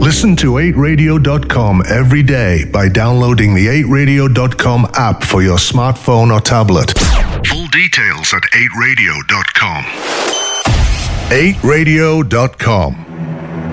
Listen to 8radio.com every day by downloading the 8radio.com app for your smartphone or tablet. Full details at 8radio.com. 8radio.com.